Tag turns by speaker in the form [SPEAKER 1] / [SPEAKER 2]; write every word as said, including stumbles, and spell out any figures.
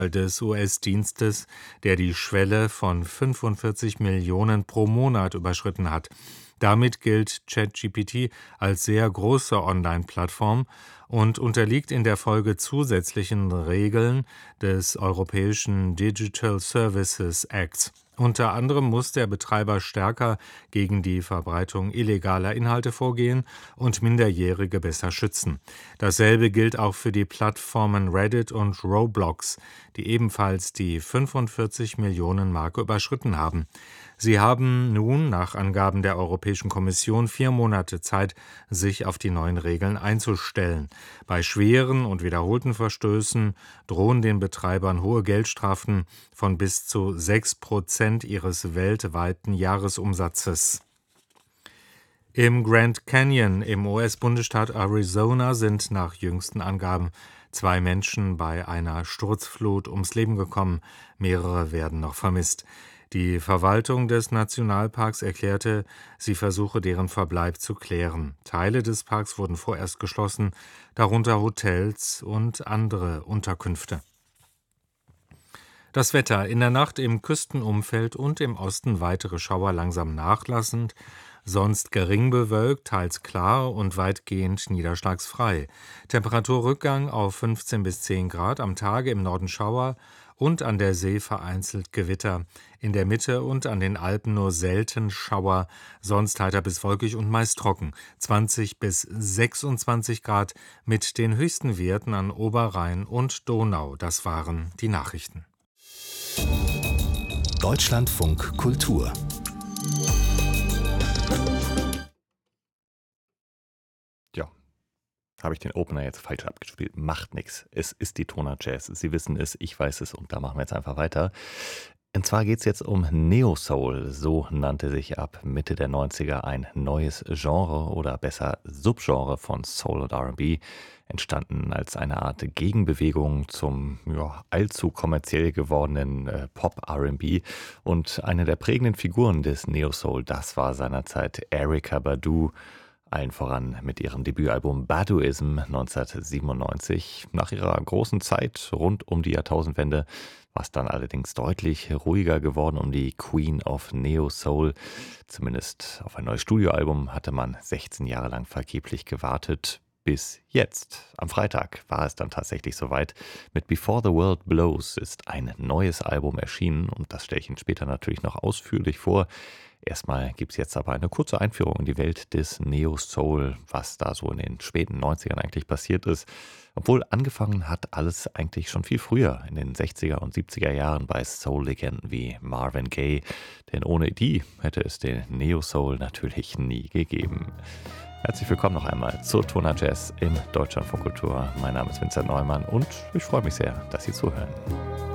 [SPEAKER 1] des U S-Dienstes, der die Schwelle von fünfundvierzig Millionen pro Monat überschritten hat. Damit gilt ChatGPT als sehr große Online-Plattform und unterliegt in der Folge zusätzlichen Regeln des Europäischen Digital Services Acts. Unter anderem muss der Betreiber stärker gegen die Verbreitung illegaler Inhalte vorgehen und Minderjährige besser schützen. Dasselbe gilt auch für die Plattformen Reddit und Roblox, die ebenfalls die fünfundvierzig Millionen Marke überschritten haben. Sie haben nun nach Angaben der Europäischen Kommission vier Monate Zeit, sich auf die neuen Regeln einzustellen. Bei schweren und wiederholten Verstößen drohen den Betreibern hohe Geldstrafen von bis zu sechs Prozent ihres weltweiten Jahresumsatzes. Im Grand Canyon im U S-Bundesstaat Arizona sind nach jüngsten Angaben zwei Menschen bei einer Sturzflut ums Leben gekommen. Mehrere werden noch vermisst. Die Verwaltung des Nationalparks erklärte, sie versuche, deren Verbleib zu klären. Teile des Parks wurden vorerst geschlossen, darunter Hotels und andere Unterkünfte. Das Wetter: In der Nacht im Küstenumfeld und im Osten weitere Schauer langsam nachlassend, sonst gering bewölkt, teils klar und weitgehend niederschlagsfrei. Temperaturrückgang auf fünfzehn bis zehn Grad, am Tage im Norden Schauer und an der See vereinzelt Gewitter. In der Mitte und an den Alpen nur selten Schauer, sonst heiter bis wolkig und meist trocken. zwanzig bis sechsundzwanzig Grad mit den höchsten Werten an Oberrhein und Donau. Das waren die Nachrichten.
[SPEAKER 2] Deutschlandfunk Kultur.
[SPEAKER 3] Ja, habe ich den Opener jetzt falsch abgespielt. Macht nichts. Es ist die Toner Jazz. Sie wissen es, ich weiß es und da machen wir jetzt einfach weiter. Und zwar geht es jetzt um Neo-Soul. So nannte sich ab Mitte der neunziger ein neues Genre oder besser Subgenre von Soul und R und B, entstanden als eine Art Gegenbewegung zum ja, allzu kommerziell gewordenen äh, Pop-R und B. Und eine der prägenden Figuren des Neo-Soul, das war seinerzeit Erykah Badu, allen voran mit ihrem Debütalbum Baduism neunzehnhundertsiebenundneunzig. Nach ihrer großen Zeit rund um die Jahrtausendwende war es dann allerdings deutlich ruhiger geworden um die Queen of Neo Soul. Zumindest auf ein neues Studioalbum hatte man sechzehn Jahre lang vergeblich gewartet. Bis jetzt. Am Freitag war es dann tatsächlich soweit. Mit Before the World Blows ist ein neues Album erschienen und das stelle ich Ihnen später natürlich noch ausführlich vor. Erstmal gibt es jetzt aber eine kurze Einführung in die Welt des Neo-Soul, was da so in den späten neunzigern eigentlich passiert ist. Obwohl angefangen hat alles eigentlich schon viel früher, in den sechziger und siebziger Jahren bei Soul-Legenden wie Marvin Gaye. Denn ohne die hätte es den Neo-Soul natürlich nie gegeben. Herzlich willkommen noch einmal zur Toner Jazz im Deutschlandfunk Kultur. Mein Name ist Vincent Neumann und ich freue mich sehr, dass Sie zuhören.